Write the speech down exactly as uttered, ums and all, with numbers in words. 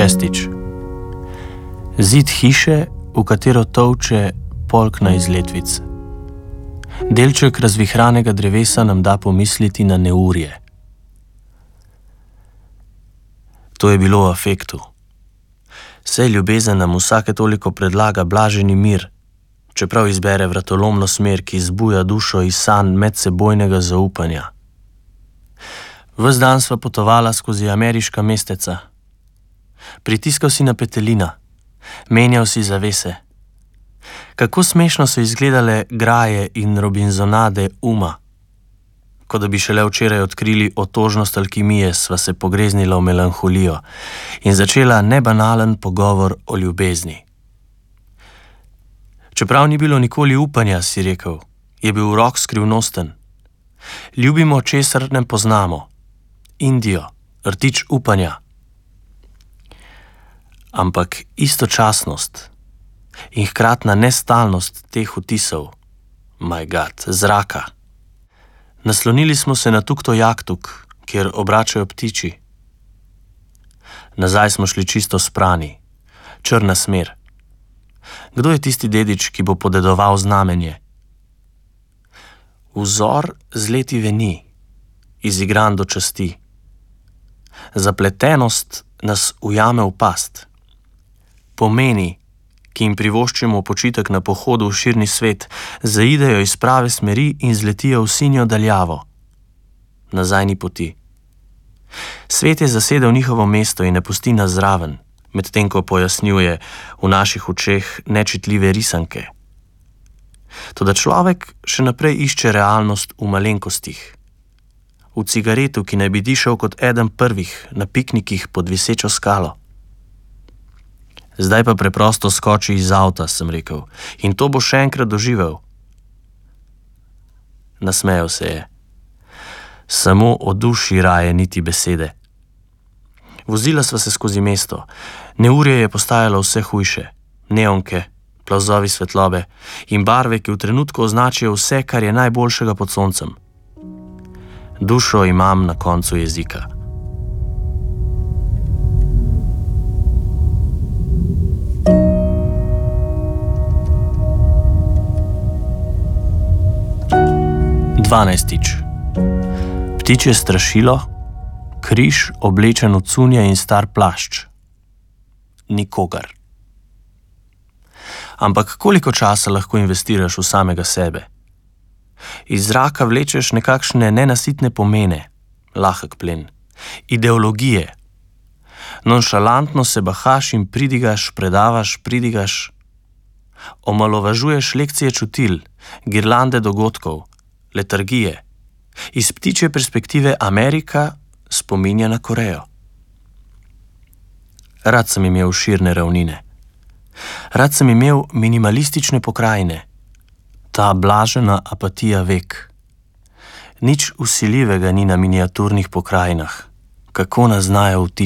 Šestič. Zid hiše, v katero tolče polkna iz letvic. Delček razvihranega drevesa nam da pomisliti na neurje. To je bilo v afektu. Saj ljubezen nam vsake toliko predlaga blaženi mir, čeprav izbere vratolomno smer, ki zbuja dušo iz sanj medsebojnega zaupanja. Ves dan sva potovala skozi ameriška mesteca. Pritiskal si na petelina, menjal si zavese. Kako smešno so izgledale graje in robinzonade uma. Ko da bi šele včeraj odkrili otožnost alkimije, sva se pogreznila v melanholijo in začela nebanalen pogovor o ljubezni. Čeprav ni bilo nikoli upanja, si rekel, je bil rok skrivnosten. Ljubimo, česar ne poznamo. Indijo, rtič upanja. Ampak istočasnost in hkratna nestalnost teh vtisov, my God, zraka. Naslonili smo se na tukto jaktuk, kjer obračajo ptiči. Nazaj smo šli čisto sprani, črna smer. Kdo je tisti dedič, ki bo podedoval znamenje? Vzor z leti veni, izigran do časti. Zapletenost nas ujame v past. Pomeni, ki jim privoščimo počitek na pohodu v širni svet, zaidejo iz prave smeri in zletijo v sinjo daljavo. Nazaj ni poti. Svet je zasedel njihovo mesto in ne pusti nas zraven, medtem ko pojasnjuje v naših očeh nečitljive risanke. Toda človek še naprej išče realnost v malenkostih. V cigaretu, ki naj bi dišal kot eden prvih na piknikih pod visečo skalo. Zdaj pa preprosto skoči iz avta, sem rekel, in to bo še enkrat doživel. Nasmejal se je. Samo o duši raje niti besede. Vozila sva se skozi mesto. Neurje je postajalo vse hujše. Neonke, plazovi svetlobe in barve, ki v trenutku označijo vse, kar je najboljšega pod soncem. Dušo imam na koncu jezika. Dvanajstič. Ptičje strašilo, križ oblečen v cunje in star plašč. Nikogar. Ampak koliko časa lahko investiraš v samega sebe? Iz zraka vlečeš nekakšne nenasitne pomene, lahek plen, ideologije. Nonšalantno se bahaš in pridigaš, predavaš, pridigaš. Omalovažuješ lekcije čutil, girlande dogodkov, letargije. Iz ptičje perspektive Amerika spominja na Korejo. Rad sem imel širne ravnine. Rad sem imel minimalistične pokrajine. Ta blažena apatija vek. Nič vsiljivega ni na miniaturnih pokrajinah. Kako nas znajo utišati.